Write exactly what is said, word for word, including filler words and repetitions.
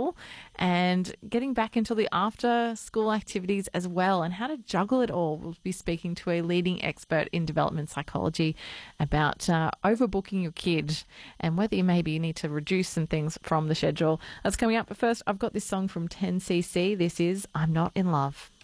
school and getting back into the after school activities as well, and how to juggle it all. We'll be speaking to a leading expert in development psychology about uh, overbooking your kid and whether you maybe need to reduce some things from the schedule. That's coming up. But first, I've got this song from ten C C. This is I'm Not in Love.